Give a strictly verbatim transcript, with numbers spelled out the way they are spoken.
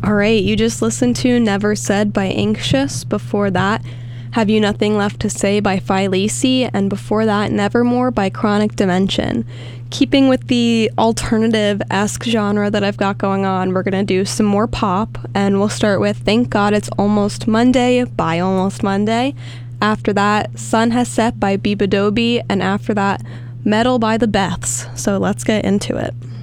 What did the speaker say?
All right, you just listened to Never Said by Anxious. Before that, Have You Nothing Left to Say by Phi Lacey, and before that, Nevermore by Chronic Dimension. Keeping with the alternative-esque genre that I've got going on, we're going to do some more pop, and we'll start with Thank God It's Almost Monday by Almost Monday. After that, Sun Has Set by Bibadobi, and after that, Metal by the Beths. So let's get into it.